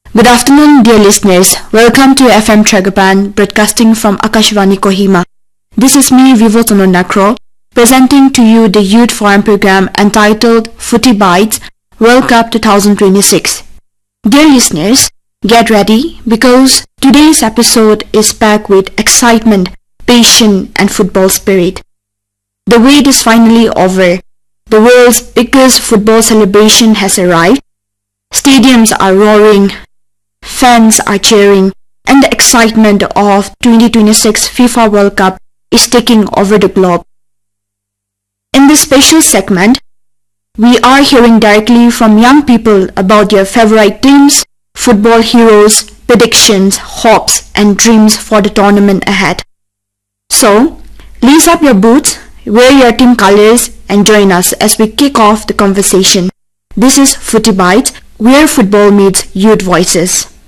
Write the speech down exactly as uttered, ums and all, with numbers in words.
Good afternoon, dear listeners. Welcome to F M Tragapan, broadcasting from Akashvani Kohima. This is me, Vivo Tononakro, presenting to you the Youth Forum program entitled Footy Bites World Cup twenty twenty-six. Dear listeners, get ready because today's episode is packed with excitement, passion and football spirit. The wait is finally over. The world's biggest football celebration has arrived. Stadiums are roaring, fans are cheering, and the excitement of twenty twenty-six FIFA World Cup is taking over the globe. In this special segment, we are hearing directly from young people about their favorite teams, football heroes, predictions, hopes, and dreams for the tournament ahead. So, lace up your boots, wear your team colors, and join us as we kick off the conversation. This is Footy Bites, where football meets youth voices.